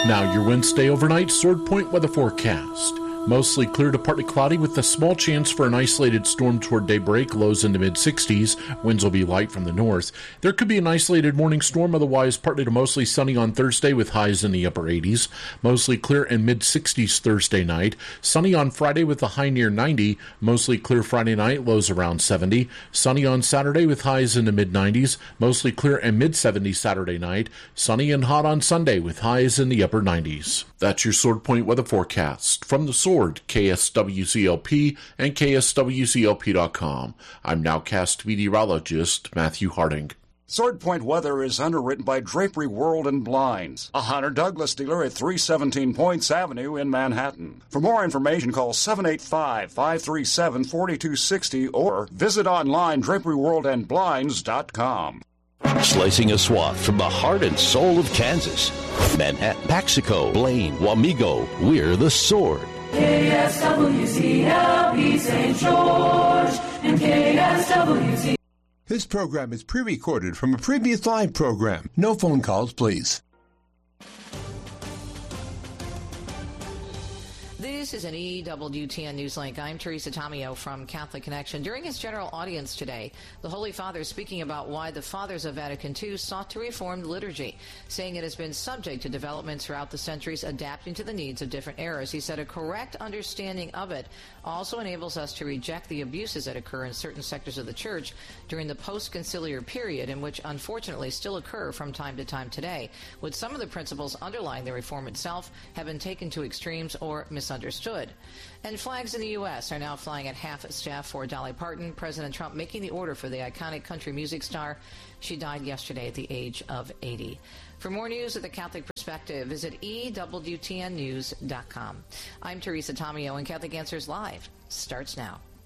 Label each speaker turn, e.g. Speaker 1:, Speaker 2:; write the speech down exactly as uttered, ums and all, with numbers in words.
Speaker 1: Now your Wednesday overnight Sword Point weather forecast. Mostly clear to partly cloudy with a small chance for an isolated storm toward daybreak, lows in the mid-sixties. Winds will be light from the north. There could be an isolated morning storm, otherwise partly to mostly sunny on Thursday with highs in the upper eighties. Mostly clear and mid-sixties Thursday night. Sunny on Friday with a high near ninety. Mostly clear Friday night, lows around seventy. Sunny on Saturday with highs in the mid-nineties. Mostly clear and mid-seventies Saturday night. Sunny and hot on Sunday with highs in the upper nineties. That's your Sword Point weather forecast. From the Sword, K S W C L P and K S W C L P dot com. I'm nowcast meteorologist Matthew Harding.
Speaker 2: Sword Point weather is underwritten by Drapery World and Blinds, a Hunter Douglas dealer at three seventeen Points Avenue in Manhattan. For more information, call seven eight five, five three seven, four two six zero or visit online drapery world and blinds dot com.
Speaker 3: Slicing a swath from the heart and soul of Kansas. Manhattan, Paxico, Blaine, Wamego, we're the Sword.
Speaker 4: K S W C L P Saint George and K S W C.
Speaker 5: This program is pre-recorded from a previous live program. No phone calls, please.
Speaker 6: This is an E W T N Newslink. I'm Teresa Tomeo from Catholic Connection. During his general audience today, the Holy Father is speaking about why the Fathers of Vatican two sought to reform the liturgy, saying it has been subject to developments throughout the centuries, adapting to the needs of different eras. He said a correct understanding of it also enables us to reject the abuses that occur in certain sectors of the Church during the post-conciliar period, in which unfortunately still occur from time to time today, with some of the principles underlying the reform itself have been taken to extremes or misunderstood. And flags in the U S are now flying at half staff for Dolly Parton. President Trump making the order for the iconic country music star. She died yesterday at the age of eighty. For more news of the Catholic Perspective, visit E W T N news dot com. I'm Teresa Tomeo, and Catholic Answers Live starts now.